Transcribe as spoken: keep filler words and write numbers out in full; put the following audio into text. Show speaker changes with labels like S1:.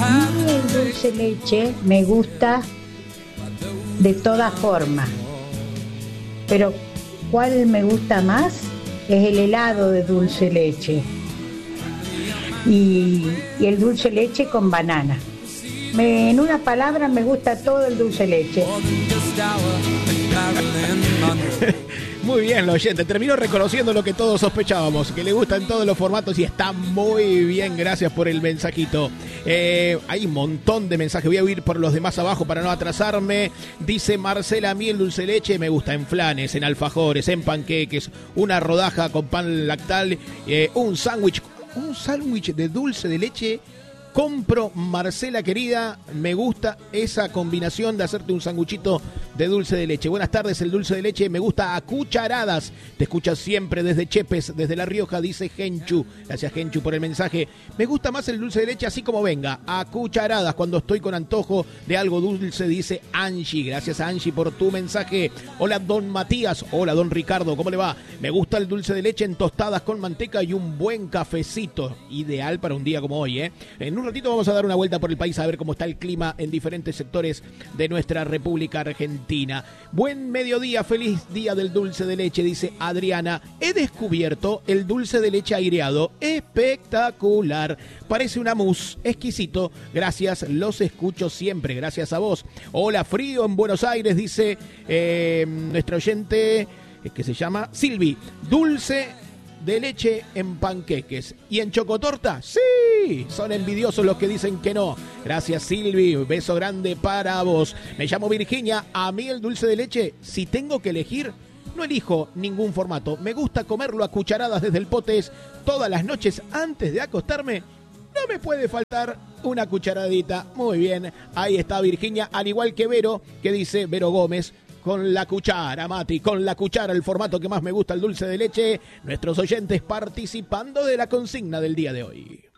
S1: A mí el dulce de leche me gusta de todas formas, pero ¿cuál me gusta más? Es el helado de dulce de leche y, y el dulce de leche con banana. Me, en una palabra, me gusta todo el dulce de leche.
S2: Muy bien, la oyente. Terminó reconociendo lo que todos sospechábamos, que le gustan todos los formatos y está muy bien. Gracias por el mensajito. Eh, hay un montón de mensajes. Voy a ir por los demás abajo para no atrasarme. Dice Marcela, a mí el dulce de leche me gusta en flanes, en alfajores, en panqueques, una rodaja con pan lactal, eh, un sándwich, un sándwich de dulce de leche. Compro, Marcela querida, me gusta esa combinación de hacerte un sanguchito de dulce de leche. Buenas tardes, el dulce de leche me gusta a cucharadas. Te escuchas siempre desde Chepes, desde La Rioja, dice Genchu. Gracias, Genchu, por el mensaje. Me gusta más el dulce de leche así como venga, a cucharadas, cuando estoy con antojo de algo dulce, dice Angie. Gracias, Angie, por tu mensaje. Hola, don Matías. Hola, don Ricardo, ¿cómo le va? Me gusta el dulce de leche en tostadas con manteca y un buen cafecito. Ideal para un día como hoy, ¿eh? En un ratito vamos a dar una vuelta por el país a ver cómo está el clima en diferentes sectores de nuestra República Argentina. Buen mediodía, feliz día del dulce de leche, dice Adriana. He descubierto el dulce de leche aireado. Espectacular. Parece una mousse. Exquisito. Gracias, los escucho siempre. Gracias a vos. Hola, frío en Buenos Aires, dice eh, nuestro oyente que se llama Silvi. Dulce de leche en panqueques. ¿Y en chocotorta? ¡Sí! Son envidiosos los que dicen que no. Gracias, Silvi. Beso grande para vos. Me llamo Virginia. A mí el dulce de leche, si tengo que elegir, no elijo ningún formato. Me gusta comerlo a cucharadas desde el potes todas las noches antes de acostarme. No me puede faltar una cucharadita. Muy bien. Ahí está Virginia. Al igual que Vero, que dice Vero Gómez. Con la cuchara, Mati, con la cuchara, el formato que más me gusta, el dulce de leche. Nuestros oyentes participando de la consigna del día de hoy.